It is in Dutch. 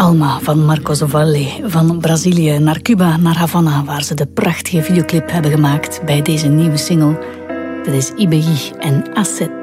Alma van Marcos Valle. Van Brazilië naar Cuba, naar Havana, waar ze de prachtige videoclip hebben gemaakt bij deze nieuwe single. Dat is Iberi en Asset.